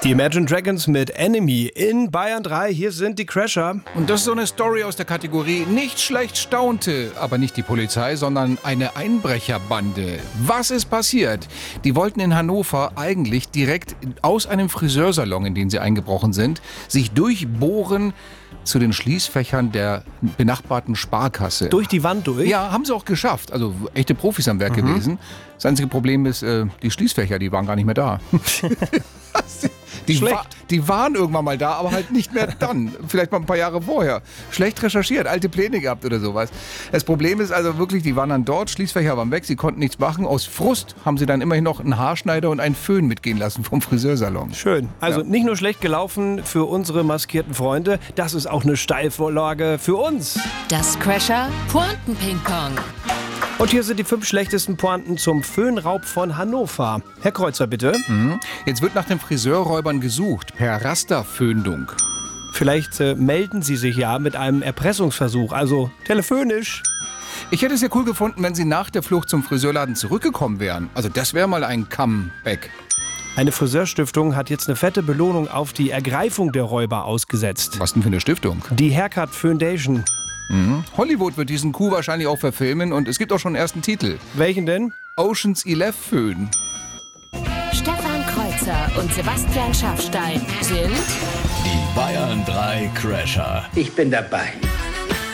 Die Imagine Dragons mit Enemy in Bayern 3. Hier sind die Crasher. Und das ist so eine Story aus der Kategorie nicht schlecht staunte, aber nicht die Polizei, sondern eine Einbrecherbande. Was ist passiert? Die wollten in Hannover eigentlich direkt aus einem Friseursalon, in den sie eingebrochen sind, sich durchbohren zu den Schließfächern der benachbarten Sparkasse. Durch die Wand durch? Ja, haben sie auch geschafft. Also echte Profis am Werk gewesen. Das einzige Problem ist, die Schließfächer, die waren gar nicht mehr da. Die waren irgendwann mal da, aber halt nicht mehr dann. Vielleicht mal ein paar Jahre vorher. Schlecht recherchiert, alte Pläne gehabt oder sowas. Das Problem ist also wirklich, die waren dann dort, Schließfächer waren weg, sie konnten nichts machen. Aus Frust haben sie dann immerhin noch einen Haarschneider und einen Föhn mitgehen lassen vom Friseursalon. Schön. Also Ja. nicht nur schlecht gelaufen für unsere maskierten Freunde, das ist auch eine Steilvorlage für uns. Das Crasher Pointen-Ping-Pong. Und hier sind die 5 schlechtesten Pointen zum Föhnraub von Hannover. Herr Kreuzer, bitte. Jetzt wird nach den Friseurräubern gesucht, per Rasterföhndung. Vielleicht melden Sie sich ja mit einem Erpressungsversuch, also telefonisch. Ich hätte es ja cool gefunden, wenn sie nach der Flucht zum Friseurladen zurückgekommen wären. Also das wäre mal ein Comeback. Eine Friseurstiftung hat jetzt eine fette Belohnung auf die Ergreifung der Räuber ausgesetzt. Was denn für eine Stiftung? Die Haircut Foundation. Hollywood wird diesen Coup wahrscheinlich auch verfilmen und es gibt auch schon einen ersten Titel. Welchen denn? Ocean's 11 Föhn. Stefan Kreuzer und Sebastian Schaffstein sind Die Bayern 3 Crasher. Ich bin dabei.